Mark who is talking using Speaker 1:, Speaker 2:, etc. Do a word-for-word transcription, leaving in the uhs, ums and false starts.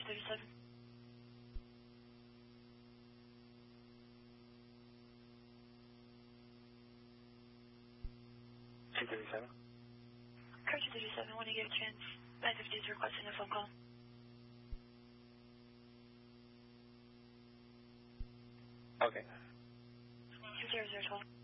Speaker 1: two thirty-seven.
Speaker 2: two thirty-seven.
Speaker 1: Car two thirty-seven, when you get a chance, nine fifty is requesting a phone call.
Speaker 2: Okay.
Speaker 1: two zero zero twelve.